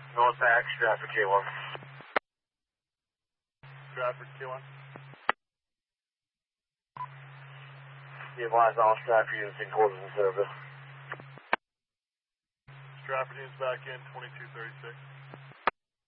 North back, Stratford K1. Stratford K1. Be advised all Stratford units in quarters in service. Stratford units back in 2236.